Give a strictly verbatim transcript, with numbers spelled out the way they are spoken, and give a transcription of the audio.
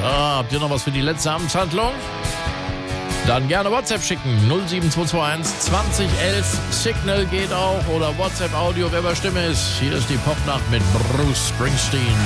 Ah, habt ihr noch was für die letzte Amtshandlung? Dann gerne WhatsApp schicken. null sieben zwei zwei eins zwanzig elf. Signal geht auch oder WhatsApp Audio, wer bei Stimme ist. Hier ist die Popnacht mit Bruce Springsteen.